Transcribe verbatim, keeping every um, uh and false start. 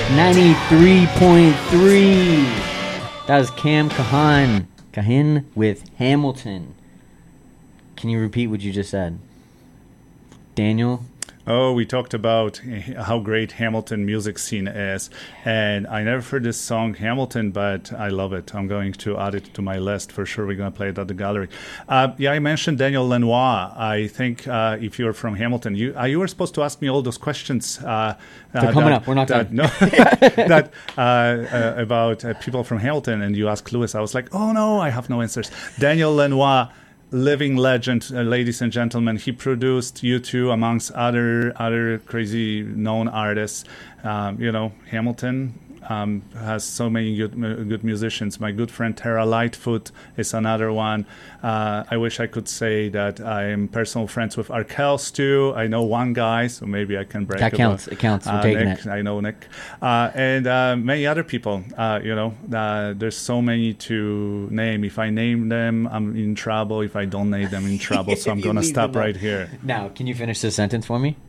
ninety-three point three. That was Cam Kahan, Kahin with Hamilton. Can you repeat what you just said? Daniel? Oh, we talked about how great Hamilton music scene is. And I never heard this song, Hamilton, but I love it. I'm going to add it to my list. For sure, we're going to play it at the gallery. Uh, yeah, I mentioned Daniel Lanois. I think uh, if you're from Hamilton, you uh, you were supposed to ask me all those questions. Uh, They're uh, coming that, up. We're not that, done. No, that uh, uh, about uh, people from Hamilton, and you asked Lewis. I was like, oh, no, I have no answers. Daniel Lanois. Living legend, uh, ladies and gentlemen. He produced U two amongst other other crazy known artists. Um, you know, Hamilton um, has so many good uh, good musicians. My good friend Tara Lightfoot is another one. Uh, I wish I could say that I am personal friends with Arkells too. I know one guy, so maybe I can break. That counts. About, it counts. We're uh, taking Nick, it. I know Nick, uh, and uh, many other people. Uh, you know, uh, there's so many to name. If I name them, I'm in trouble. If I don't name them, in trouble. So I'm gonna stop right here. Now, can you finish this sentence for me?